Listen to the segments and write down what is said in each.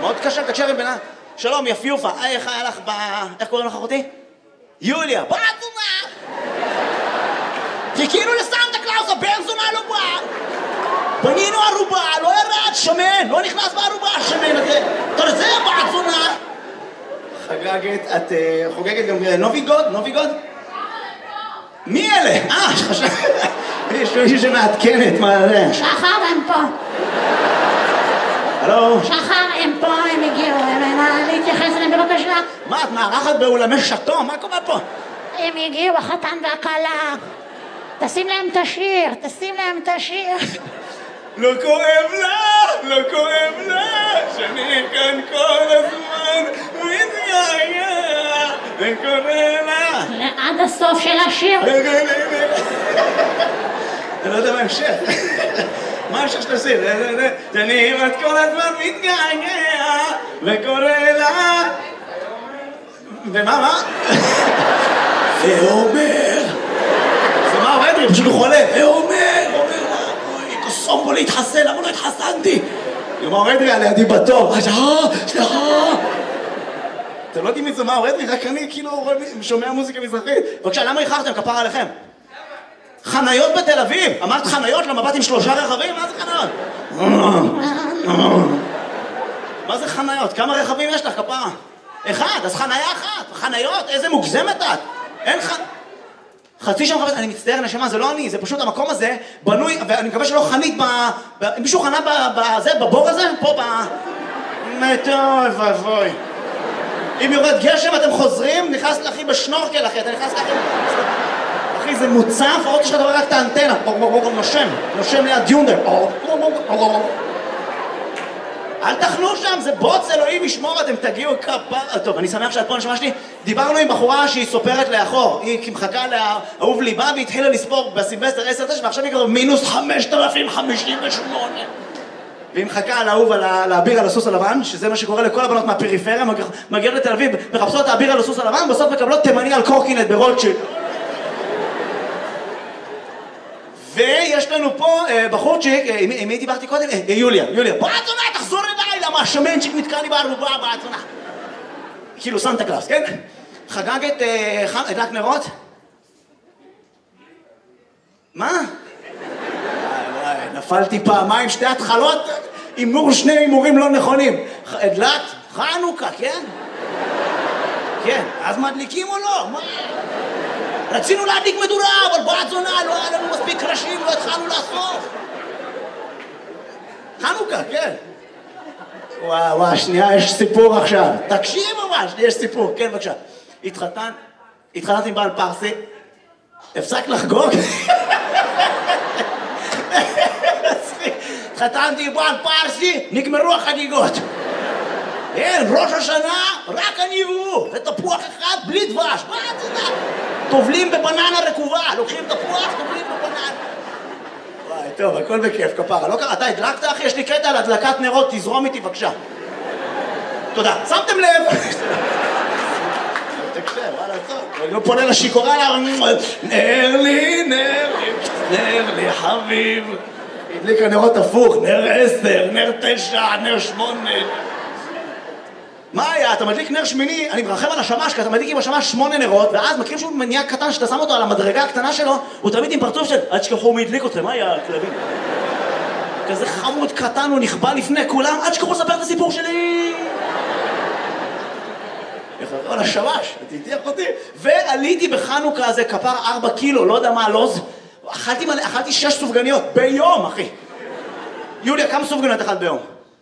מאוד קשה לתקשר עם בנה. שלום, יפיופה, איך היה לך איך קוראים לך אחותי? יוליה, בעצומה! חיכינו לסנטה קלאוס, הבן זונה לא בא! בנינו ערובה, לא ירד, שמן, לא נכנס בערובה, השמן הזה. תרזה, בעצונה! חגגת, את חוגגת גם נוביגוד? נוביגוד? מי אלה? חשב... יש מישהו שמעדכנת, מה זה? שחר, הם פה. הלו? שחר, הם פה, הם הגיעו, להתייחס אליהם בבקשה. מה, את מארחת באולמי שטו? מה קורה פה? הם הגיעו, החתן והכלה. תשים להם את השיר, תשים להם את השיר. לא כואב לה, לא כואב לה, שאני כאן כל הזמן מתגעגע, וקורא לה. עד הסוף של השיר. אני לא יודע מה המשך. מה המשך של השיר? שאני כמעט כל הזמן מתגעגע, וקורא לה. ומה, מה? ואומר. זה מה הרדרי? פשוט הוא חולה. ואומר. קוסום בו להתחסן, למה לא התחסנתי? יאמר רדרי על ידי בתור. סליחה. אתם לא יודעים מי זה מה רדרי? רק אני כאילו שומע מוזיקה מזרחית. בבקשה, למה איחרתם? כפרה עליכם. חניות בתל אביב. אמרת חניות למבט עם 3 רכבים? מה זה חניות? מה זה חניות? כמה רכבים יש לך, כפרה? 1, אז חניה 1. חניות? איזה מוגזמת את? אין חצי שם חפש, אני מצטער נשמה, זה לא אני, זה פשוט המקום הזה בנוי, ואני מקווה שלא חנית מישהו חנה בבור הזה? פה טוב, אבוי. אם יורד גשם אתם חוזרים, נכנס לאחי בשנורקל אחי, אתה נכנס לאחי... אחי, זה מוצף, עוד יש לך דבר רק את האנטנה, נושם ליד יונדר. אל תחנו שם, זה בוץ, אלוהים ישמור, אתם תגיעו כפה... טוב, אני שמח שאת פה, נשמע שלי. דיברנו עם בחורה שהיא סופרת לאחור. היא מחכה לאהוב ליבה והתחילה לספור בסילבסטר 10-9, ועכשיו היא כבר מינוס 5,058. והיא מחכה לאהוב על האביר על הסוס הלבן, שזה מה שקורה לכל הבנות מהפריפריה, מגיעות לתל אביב, מחפשות את האביר על הסוס הלבן, בסוף מקבלות תימני על קורקינט ברוטשילד. ויש לנו פה בחורצ'יק, עם מי דיברתי קודם? יוליה. בעצונה, תחזור אליי, למה השמנצ'יק נתקע לי בערובה, בעצונה. כאילו סנטה קלאוס, כן? חגגת הדלק נרות? מה? וואי, נפלתי פעמיים, 2 התחלות, הימור 2 הימורים לא נכונים. הדלק? חנוכה, כן? כן, אז מדליקים או לא? מה? רצינו להדליק מדורה, אבל בעצונה לא היה לנו מספיק קרשים, לא התחלנו לאסוף. חנוכה, כן. וואו, שנייה, יש סיפור עכשיו. תקשיב ממש, יש סיפור, כן, בבקשה. התחתנת עם בעל פרסי, הפסק לחגוג. התחתנתי עם בעל פרסי, נגמרו החגיגות. אין, ראש השנה, רק אני והוא. ותפוח אחד בלי דבש, מה אתה יודע? טובלים בבננה רקובה, לוקחים תפוח, טובלים בבננה. וואי, טוב, הכל בכיף, כפרה. לא קרה, אתה הדלקת, אחי? יש לי קטע על הדלקת נרות, תזרום איתי, בבקשה. תודה. שמתם לב? תקשב, וואלה, טוב. אני לא פונה לשיקורה לה, נר לי, חביב. הדליק הנרות הפוך, נר 10, נר 9, נר 8. מה היה? אתה מדליק נר שמיני, אני מרחם על השמש, כי אתה מדליק עם השמש 8 נרות, ואז מכירים שהוא מניע קטן שאתה שם אותו על המדרגה הקטנה שלו, הוא תמיד עם פרצוף של עד שכחו מי הדליק אתכם, מה היה הכלבים? כזה חמוד קטן, הוא נכבה לפני כולם, עד שכחו לספר את הסיפור שלי! יחד על השמש, תתיח אותי. ועליתי בחנוכה הזה, כפר 4 קילו, לא יודע מה הלוז, אכלתי 6 סופגניות ביום, אחי. יוליה, כמה סופגניות אכלת ביום?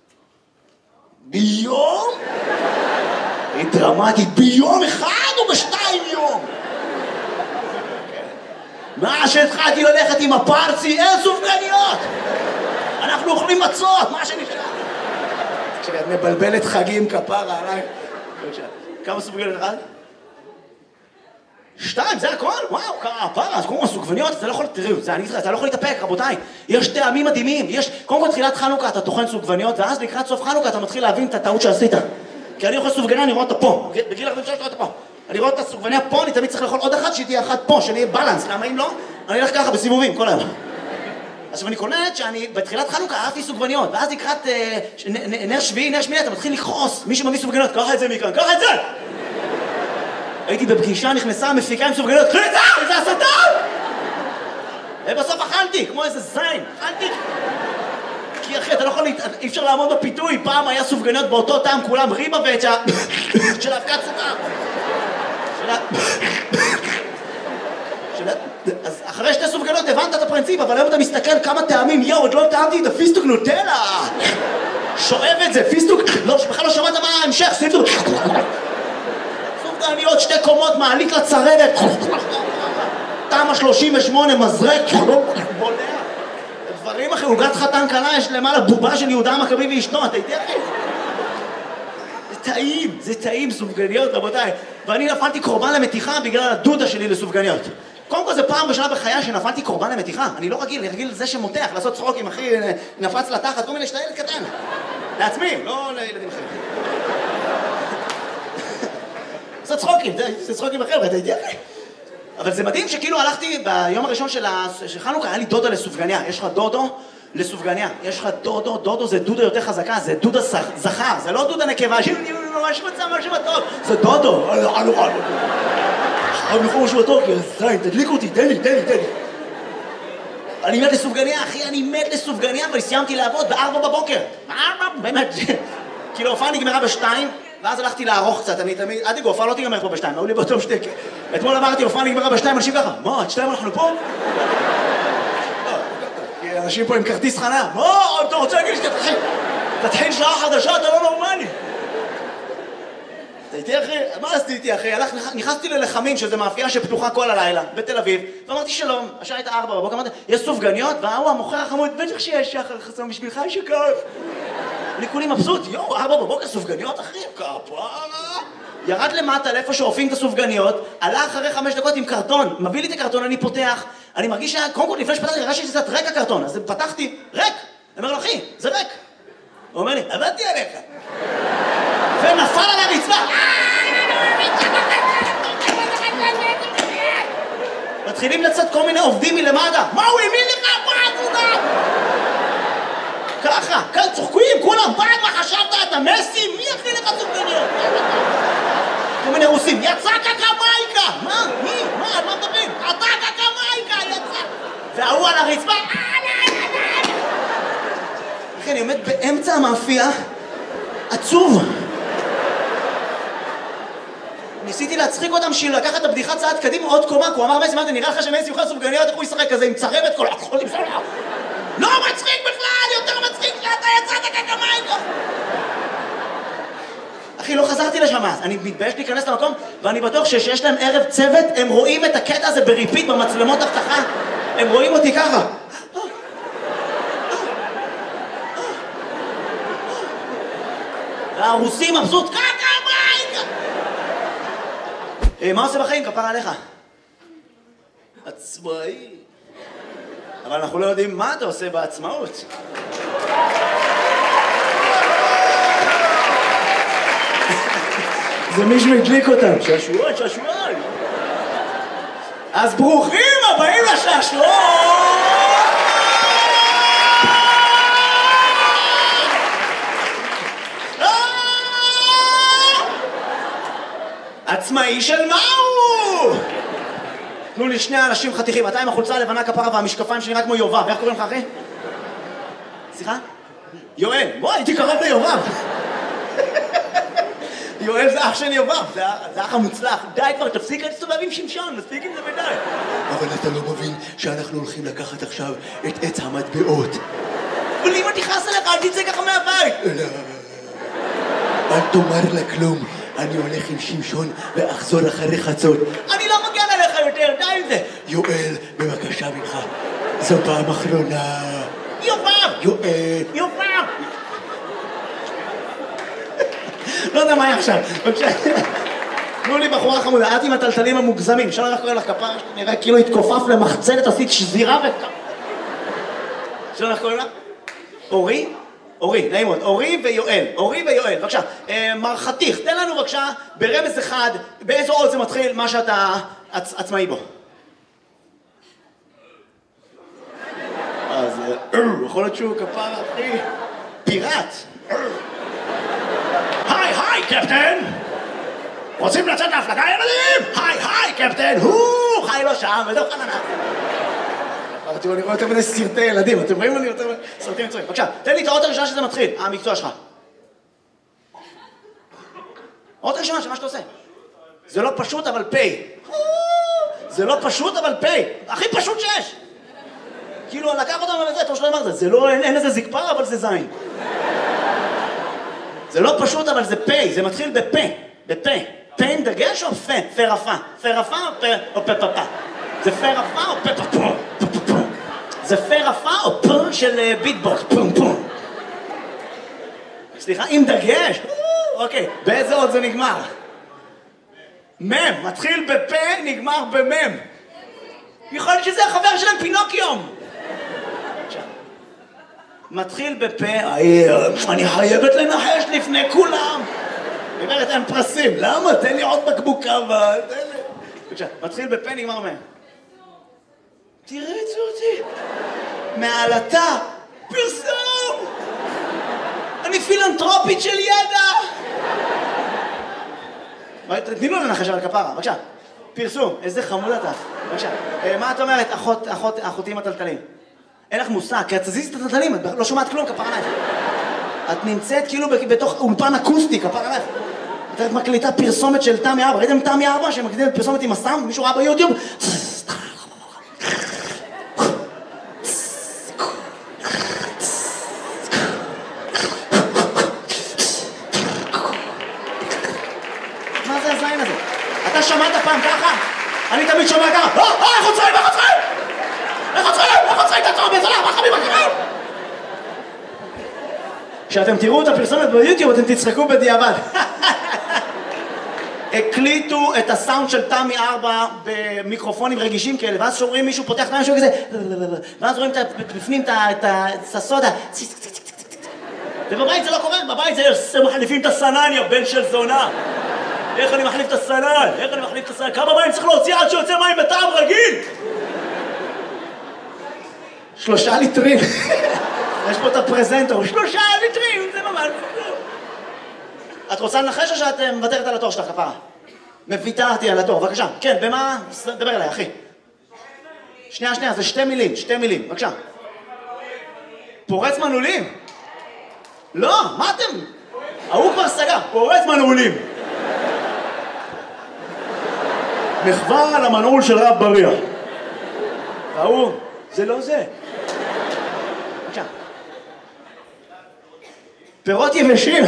ביום? היא דרמטית, ביום אחד או ב2 יום? מה שהתחלתי ללכת עם הפרצי, אין סופגניות! אנחנו אוכלים מצות, מה שנשאר? כשאת מבלבלת חגים כפרה עליי. כמה סופגניות אחד? 2, זה הכל? וואו, כפרה, אז קודם כל סופגניות, אתה לא יכול, תראו, אתה לא יכול להתאפק, רבותיי. יש טעמים מדהימים, קודם כל תחילת חנוכה אתה טוחן סופגניות, ואז לקראת סוף חנוכה אתה מתחיל להבין את הטעות שעשית. כי אני אוכל סופגניה, אני רואה אותה פה. בגיל 46 רואה אותה פה. אני רואה את הסופגניה פה, אני תמיד צריך לאכול עוד אחת, שהיא תהיה אחת פה, שאני אהיה בלנס. למה אם לא? אני אלך ככה בסיבובים כל היום. עכשיו אני קולט שאני בתחילת חנוכה אהבתי סופגניות, ואז לקראת נר שביעי, נר שמיני, אתה מתחיל לכעוס, מי שמביא סופגניות, קח את זה מכאן, קח את זה! הייתי בפגישה, נכנסה המפיקה עם סופגניות, קח את זה! זה השטן! ובסוף אכלתי, כמו איזה זין, אכלתי. כי אחי, אתה לא יכול, אי אפשר לעמוד בפיתוי, פעם היה סופגניות באותו טעם, כולם ריבה ואצ'ה של אבקת סוכר. אז אחרי שתי סופגניות הבנת את הפרינציפ, אבל היום אתה מסתכל כמה טעמים, יאו, עוד לא טעמתי את הפיסטוק נוטלה. שואב את זה, פיסטוק, בכלל לא שמעת מה ההמשך, פיסטוק. סופגניות, שתי קומות, מעלית לצרדת. תמה 38, מזרק, בולע. דברים אחרי, עוגת חתן קלה, יש למעלה בובה של יהודה המכבי ואשתו, אתה איתי אחי? זה טעים, סופגניות, רבותיי. ואני נפלתי קורבן למתיחה בגלל הדודה שלי לסופגניות. קודם כל זה פעם בשנה בחיי שנפלתי קורבן למתיחה. אני לא רגיל, אני רגיל לזה שמותח, לעשות צחוקים, אחי, נפץ לתחת, כל מיני שאתה ילד קטן. לעצמי, לא לילדים אחרים. לעשות צחוקים, זה צחוקים אחר, אתה יודע אחי? אבל זה מדהים שכאילו הלכתי ביום הראשון של חנוכה, היה לי דודה לסופגניה. יש לך דודו לסופגניה. יש לך דודו זה דודה יותר חזקה, זה דודה זכר, זה לא דודה נקבה, ממש מצא משהו מתוק, זה דודו. אבל נכון משהו מתוק, יזיין, תדליק אותי, תן לי. אני מת לסופגניה, אחי, אני מת לסופגניה, אבל סיימתי לעבוד ב4 בבוקר. באמת, כאילו ההופעה נגמרה ב2, ואז הלכתי לערוך קצת, אני תמיד, עד יגו, ההופעה לא תיגמר פה ב2, היו לי באותו שתק. אתמול אמרתי, ההופעה נגמרה ב2, אנשים ככה, מה, עד 2 אנחנו פה? אנשים פה עם כרטיס חניה, מה, אתה רוצה להגיד שתתחיל שעה חדשה, אתה לא נורמלי. אתה איתי אחי? מה עשיתי איתי אחי? נכנסתי ללחמים, שזה מאפייה שפתוחה כל הלילה, בתל אביב, ואמרתי שלום, השעה הייתה 4 בבוקר, אמרתי, יש סופגניות? והוא המוכר החמוד, בטח שיש שחר חסום בשבילך, יש שכף. אני כולי מבסוט, 4 בבוקר סופגניות אחי, כפרה. ירד למטה לאיפה שאופים את הסופגניות, עלה אחרי 5 דקות עם קרטון, מביא לי את הקרטון, אני פותח, אני מרגיש קודם כל לפני שפתחתי, הרגשתי שזה ריק הקרטון, אז פתחתי, ריק. אני אומר לו, אחי, זה ריק. הוא אומר לי, עבדתי עליך. ונפל על הרצפה. מתחילים לצאת כל מיני עובדים מלמטה. מה הוא האמין לך? ככה, צוחקים, כולם, מה חשבת? אתה מסי? מי הכין לך סופגניות? כל מיני רוסים, יצא קקמייקה! מה? מי? מה? על מה מדברים? אתה קקמייקה, יצא! והוא על הרצפה, אחי, אני עומד באמצע המאפייה, עצוב. ניסיתי להצחיק אותם בשביל לקחת את הבדיחה צעד קדימה עוד קומה, הוא אמר מסי, מה זה נראה לך שמסי יוכל סופגניות, איך הוא ישחק כזה עם צרבת כל החול עם סולר? לא מצחיק בכלל, יותר מצחיק שאתה יצאת קקמייקה! אחי, לא חזרתי לשם אז, אני מתבייש להיכנס למקום, ואני בטוח שיש להם ערב צוות, הם רואים את הקטע הזה בריפיט במצלמות אבטחה, הם רואים אותי ככה. והרוסים מבסוט, קקמייקה! מה עושה בחיים? כפרה עליך. עצמאי. אבל אנחנו לא יודעים מה אתה עושה בעצמאות. זה מישהו הדליק אותם. שעשועון. אז ברוכים הבאים לשעשועון! עצמאי של מה הוא? תנו לי שני אנשים חתיכים, אתה עם החולצה הלבנה כפרה והמשקפיים שנראה כמו יובב, איך קוראים לך אחי? סליחה? יואל, בוא, הייתי קרוב ליובב. יואל זה אח של יובב, זה אח המוצלח. די כבר, תפסיק להסתובב עם שמשון, מספיק עם זה ודי. אבל אתה לא מבין שאנחנו הולכים לקחת עכשיו את עץ המטבעות. אבל אם אני תכעס עליך, אל תצא ככה מהבית. אל תאמר לה כלום. אני הולך עם שמשון ואחזור אחרי חצות. אני לא מגן עליך יותר, די עם זה. יואל, בבקשה ממך. זו פעם אחרונה. יובב! יובב! לא יודע מה היה עכשיו. בבקשה. תנו לי בחורה חמודה, את עם הטלטלים המוגזמים. אפשר איך קוראים לך כפרה? נראה כאילו התכופף למחצלת, עשית שזירה אפשר איך קוראים לך? אורי, נעים מאוד. אורי ויואל. בבקשה. מר חתיך, תן לנו בבקשה ברמז אחד, באיזו עוד זה מתחיל מה שאתה עצמאי בו. אז יכול להיות שהוא כפרה, אחי. פיראט. היי, קפטן! רוצים לצאת להפלגה, ילדים? היי, קפטן! חי לא שם, ודו חננה. אני רואה יותר מדי סרטי ילדים, אתם רואים אני יותר מדי סרטים מצויים. בבקשה, תן לי את האות הראשונה שזה מתחיל, המקצוע שלך. האות הראשונה שמה שאתה עושה. זה לא פשוט, אבל פי. זה לא פשוט, אבל פי. הכי פשוט שיש. כאילו, לקח אותם לזה, תור שלא אמרת, זה לא, אין לזה זקפה, אבל זה זין. זה לא פשוט, אבל זה פי, זה מתחיל בפה, בפה. פה עם דגש או פה? פה רפה. פה רפה או פה פפה? זה פה רפה או פה פפה? זה פה רפה או פה של ביטבוקס? פום פום. סליחה, עם דגש? אוקיי, באיזה עוד זה נגמר? מם, מתחיל בפה, נגמר במם. יכול להיות שזה החבר שלהם פינוקיום. מתחיל בפה, אני חייבת לנחש לפני כולם. אומרת, אין פרסים. למה? תן לי עוד בקבוקה, תן לי. בבקשה, מתחיל בפה, נגמר מהם. תראה אותי. מעלתה, פרסום! אני פילנטרופית של ידע! תני לו לנחש על הכפרה, בבקשה. פרסום, איזה חמוד אתה. בבקשה. מה את אומרת, אחותי עם הטלטלים? אין לך מושג, כי את תזיז את הטלטלים, את לא שומעת כלום, כפרה עלייך. את נמצאת כאילו בתוך אולפן אקוסטי, כפרה עלייך. את מקליטה פרסומת של תמי 4, ראיתם תמי 4 שמקליטים פרסומת עם הסם? מישהו ראה ביוטיוב? מה זה הזין הזה? אתה שמעת פעם ככה? אני תמיד שומע ככה, איך עוצרים, תעצור בזולה, מה חביב הקרב? כשאתם תראו את הפרסומת ביוטיוב אתם תצחקו בדיעבד. הקליטו את הסאונד של תמי 4 במיקרופונים רגישים כאלה, ואז שומעים מישהו פותח את משהו כזה, ואז רואים בפנים את הסודה. ובבית זה לא קורה, בבית זה מחליפים את הסנן, יא בן של זונה. איך אני מחליף את הסנן? כמה מים צריך להוציא עד שיוצא מים בטעם רגיל? 3 ליטרים. יש פה את הפרזנטור, 3 ליטרים, זה ממש. את רוצה לנחש או שאת מוותרת על התור שלך, כפרה? מוותרתי על התור, בבקשה. כן, במה? דבר אליי, אחי. שנייה, זה 2 מילים, בבקשה. פורץ מנעולים? לא, מה אתם? ההוא כבר סגר, פורץ מנעולים. מחווה על המנעול של רב בריח. ההוא, זה לא זה. בבקשה. פירות יבשים.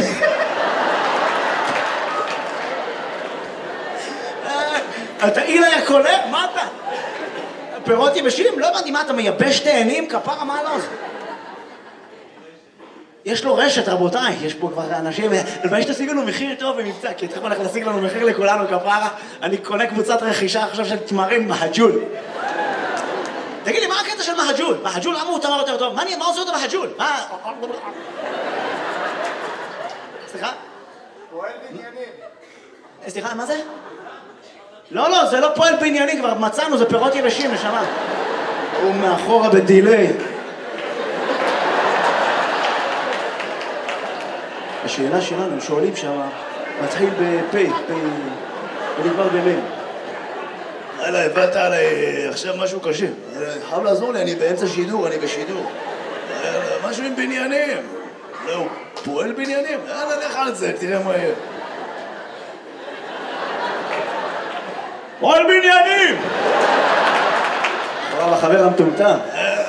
אתה אילה יקולה? מה אתה? פירות יבשים? לא הבנתי, מה אתה מייבש תאנים? כפרה, מה לא זה? יש לו רשת, רבותיי, יש פה כבר אנשים, הלוואי שתשיג לנו מחיר טוב במבצע, כי אתם הולכים להשיג לנו מחיר לכולנו, כפרה, אני קונה קבוצת רכישה עכשיו של תמרים מהג'ול. תגיד לי, מה הקטע של מהג'ול? מהג'ול, למה הוא תמר יותר טוב? מה עושה אותו מהג'ול? מה? סליחה? פועל בניינים. סליחה, מה זה? לא, זה לא פועל בעניינים, כבר מצאנו, זה פירות יבשים, נשמה. הוא מאחורה בדילי. השאלה שלנו, הם שואלים שם, מתחיל בפי, ונגמר במין. הלאה, הבאת עליי עכשיו משהו קשה. חייב לעזור לי, אני באמצע שידור, אני בשידור. משהו עם בניינים. לא, הוא פועל בניינים? יאללה, לך על זה, תראה מה יהיה. פועל בניינים! וואו, החבר המטומטם.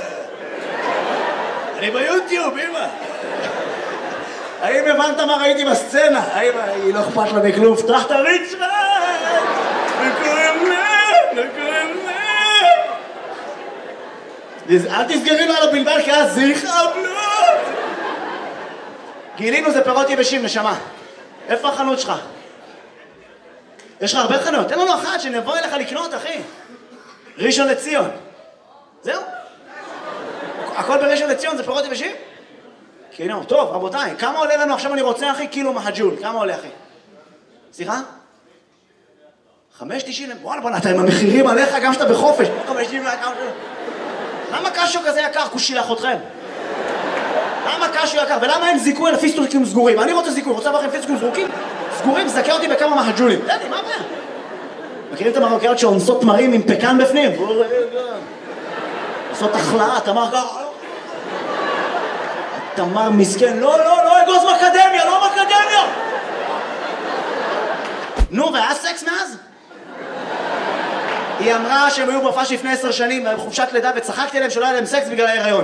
אני ביוטיוב, אמא. האם הבנת מה ראיתי בסצנה? האם היא לא אכפת לה מכלום? פתח את הריצ'רד! וקוראים אל תסגרי לו על הבלבל כי אז זה יכאבלות! גילינו זה פירות יבשים, נשמה. איפה החנות שלך? יש לך הרבה חנויות, תן לנו אחת שנבוא אליך לקנות, אחי. ראשון לציון. זהו? הכל בראשון לציון זה פירות יבשים? כאילו, טוב, רבותיי, כמה עולה לנו עכשיו אני רוצה, אחי? קילו מהג'ול, כמה עולה, אחי? סליחה? 5.90, וואלה, בוא נתן, המחירים עליך גם שאתה בחופש. 5.90, למה קשיו כזה יקר? כושי לאחותכם. למה קשיו יקר? ולמה אין זיכוי לפי פיסטוקים סגורים? אני רוצה זיכוי, רוצה לכם פיסטוקים סגורים? זכה אותי בכמה מהג'ולים. תן מה הבעיה? מכירים את המרוקאיות שאונסות תמרים עם פקן בפנים? עושות החלאה, תמר ככה. תמר מסכן, לא אגוז מקדמיה, לא מקדמיה! נו, והיה סקס מאז? היא אמרה שהם היו בהופעה לפני 10 שנים בחופשת לידה וצחקתי עליהם שלא היה להם סקס בגלל ההיריון.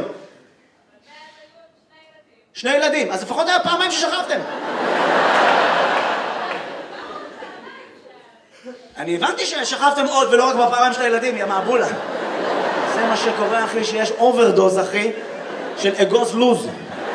2 ילדים, אז לפחות היה פעמיים ששכבתם. אני הבנתי ששכבתם עוד ולא רק בפעמיים של הילדים, יא מעבולה. זה מה שקורה, אחי, שיש אוברדוז, אחי, של אגוז לוז.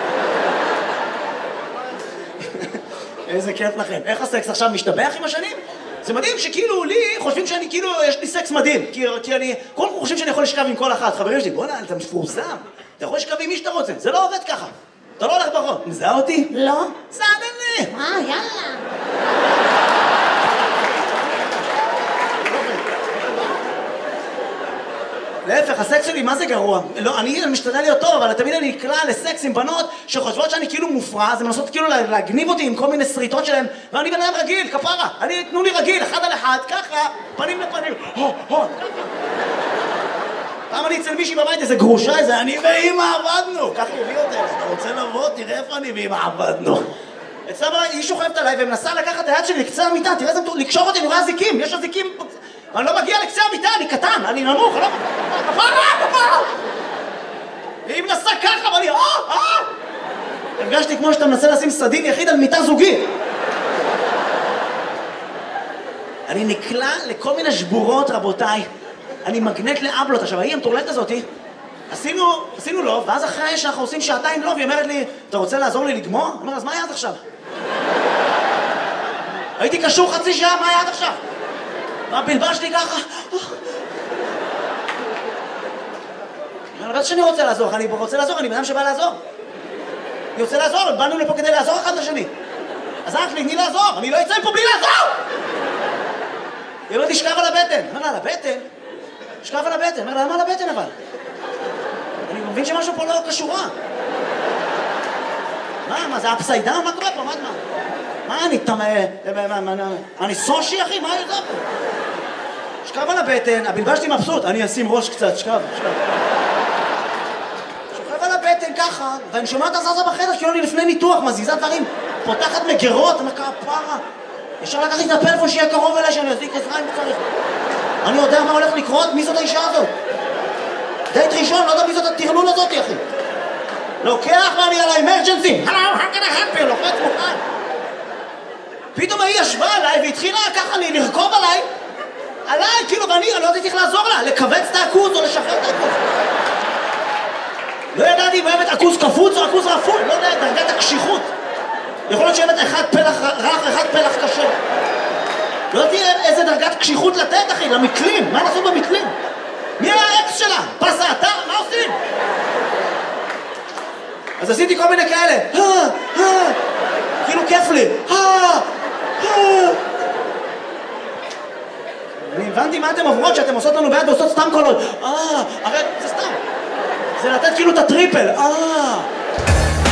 איזה כיף לכם. איך הסקס עכשיו משתבח עם השנים? זה מדהים שכאילו לי חושבים שאני כאילו, יש לי סקס מדהים. כי אני, כולם חושבים שאני יכול לשכב עם כל אחת. חברים שלי, בוא'נה, אתה מפורסם. אתה יכול לשכב עם מי שאתה רוצה. זה לא עובד ככה. אתה לא הולך ברחוב. מזהה אותי? לא. סעדן לי. יאללה. להפך, הסקס שלי מה זה גרוע? לא, אני משתדל להיות טוב, אבל תמיד אני נקלע לסקס עם בנות שחושבות שאני כאילו מופרע, אז הן מנסות כאילו להגניב אותי עם כל מיני שריטות שלהם, ואני בן אדם רגיל, כפרה. תנו לי רגיל, 1 על 1, ככה, פנים לפנים. פעם אני אצל מישהי בבית, איזה גרושה, איזה אני ואמא עבדנו. ככה הוא הביא אותה, אתה רוצה לבוא? תראה איפה אני ואמא עבדנו. אצלה בבית, היא שוכבת עליי ומנסה לקחת את היד שלי לקצה המיטה, תראה איזה לקשור אותי, אני רואה זיקים, יש הזיקים. אני לא מגיע לקצה המיטה, אני קטן, אני נמוך, אני לא... כפרה! והיא מנסה ככה, ואני... הרגשתי כמו שאתה מנסה לשים סדין יחיד על מיטה זוגית. אני נקלע לכל מיני שבורות, רבותיי. אני מגנט לאבלות. עכשיו, ההיא המטורלת הזאתי, עשינו לו, ואז אחרי שאנחנו עושים 2 שעות לו, והיא אומרת לי, אתה רוצה לעזור לי לגמור? אני אומר, אז מה היה עד עכשיו? הייתי קשור 0.5 שעה, מה היה עד עכשיו? בלבש לי ככה. אני בטח שאני רוצה לעזור, אני רוצה לעזור, אני בן אדם שבא לעזור. אני רוצה לעזור, באנו לפה כדי לעזור אחד לשני. אז אח לי, תני לעזור, אני לא אצא מפה בלי לעזור! היא אומרת לי, שכב על הבטן. אני אומר לה, על הבטן? שכב על הבטן. אני אומר לה, למה על הבטן אבל? אני מבין שמשהו פה לא קשורה. מה, זה אפסיידן? מה קורה פה? מה, אני סושי, אחי? מה זה פה? שכב על הבטן, הבלבשתי מבסוט, אני אשים ראש קצת, שכב. שוכב על הבטן ככה, ואני שומע את הזזה בחדר, כאילו אני לפני ניתוח, מזיזה דברים, פותחת מגרות, אני אומר כפרה. ישר לקחתי את הפלאפון שיהיה קרוב אליי, שאני אזיק עזרה אם צריך. אני יודע מה הולך לקרות, מי זאת האישה הזאת? דייט ראשון, לא יודע מי זאת הטרלול הזאת, אחי. לוקח ואני על האמרג'נסי, hello, how can I help you? לוחץ מוכן. פתאום היא ישבה עליי והתחילה ככה לרכוב עליי, כאילו, ואני לא יודעת איך לעזור לה, לכווץ את העכוז או לשחרר את העכוז. לא ידעתי אם אוהבת עכוז קפוץ או עכוז רפוי, לא יודע, דרגת הקשיחות. יכול להיות שאוהבת אחד פלח רך, אחד פלח קשה. לא יודעתי איזה דרגת קשיחות לתת, אחי, למתלים, מה לעשות במתלים? מי היה האקס שלה? פס האתר? מה עושים? אז עשיתי כל מיני כאלה, כאילו כיף לי, אני הבנתי מה אתם עוברות, שאתם עושות לנו ביד ועושות סתם קולות, הרי זה סתם, זה לתת כאילו את הטריפל,